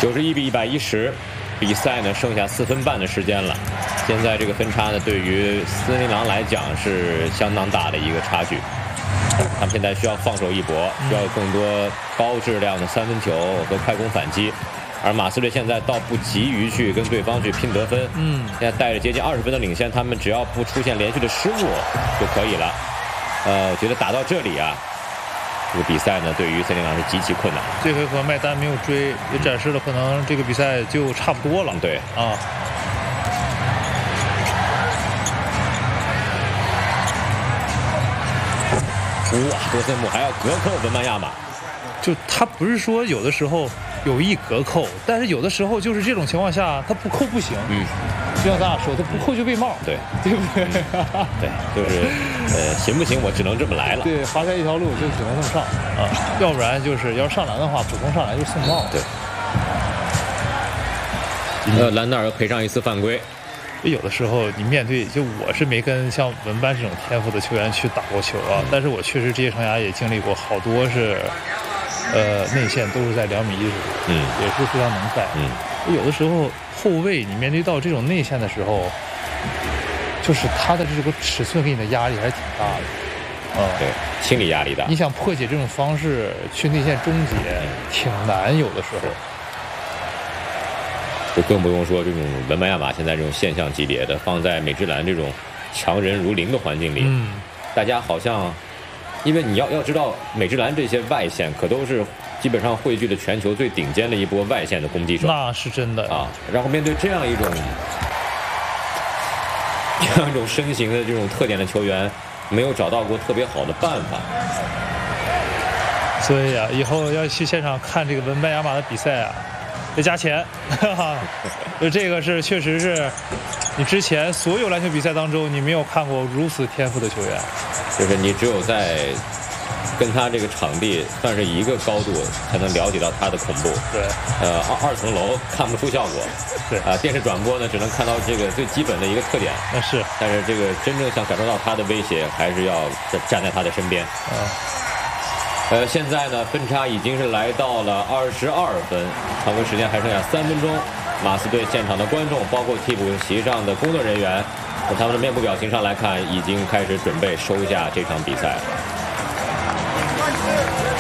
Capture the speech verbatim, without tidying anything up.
九十一比一百一十，比赛呢剩下四分半的时间了。现在这个分差呢，对于森林狼来讲是相当大的一个差距。他们现在需要放手一搏，需要更多高质量的三分球和快攻反击。而马刺队现在倒不急于去跟对方去拼得分，嗯，现在带着接近二十分的领先，他们只要不出现连续的失误就可以了。呃，我觉得打到这里啊。这个比赛呢，对于森林狼是极其困难。 这回合麦丹没有追，也展示了可能这个比赛就差不多了。 对啊。 哇，多森姆还要隔扣文班亚马， 就他不是说有的时候有意隔扣，但是有的时候就是这种情况下他不扣不行。嗯。就像咱俩说，他不扣就被帽， 对， 对不对？ 对，就是呃，行不行？我只能这么来了。 对，划开一条路就只能这么上啊，要不然就是要上篮的话，普通上篮就送帽。 对。呃，兰纳尔赔上一次犯规。 有的时候你面对，就我是没跟像文班这种天赋的球员去打过球啊，但是我确实职业生涯也经历过好多是，呃，内线都是在两米一左右，嗯，也是非常能带，嗯。有的时候后卫你面对到这种内线的时候，就是他的这个尺寸给你的压力还是挺大的， 嗯，对，心理压力大。 你想破解这种方式去内线终结，挺难，有的时候。 就更不用说这种文班亚马现在这种现象级别的，放在美职篮这种强人如林的环境里，嗯，大家好像，因为你要要知道美职篮这些外线可都是。基本上汇聚了全球最顶尖的一波外线的攻击手， 那是真的啊。然后面对这样一种这样一种身形的这种特点的球员，没有找到过特别好的办法。 所以啊，以后要去现场看这个文班亚马的比赛啊，得加钱。哈哈，就这个是确实是你之前所有篮球比赛当中你没有看过如此天赋的球员， 就是你只有在。跟他这个场地算是一个高度，才能了解到他的恐怖。 对， 呃，二二层楼看不出效果。 对， 啊、呃，电视转播呢，只能看到这个最基本的一个特点。 那是， 但是这个真正想感受到他的威胁，还是要站在他的身边。 嗯。 呃，现在呢，分差已经是来到了二十二分，常规时间还剩下三分钟。马刺队现场的观众，包括替补席上的工作人员，从他们的面部表情上来看，已经开始准备收下这场比赛。